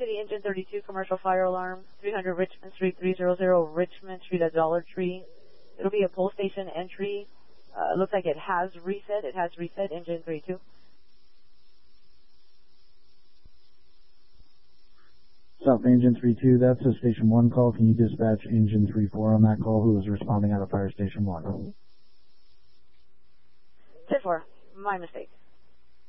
City Engine 32, commercial fire alarm, 300 Richmond Street, 300 Richmond Street at Dollar Tree. It'll be a pull station entry. Looks like it has reset. It has reset, Engine 32. South Engine 32, that's a Station 1 call. Can you dispatch Engine 34 on that call who is responding out of Fire Station 1? 10-4, my mistake.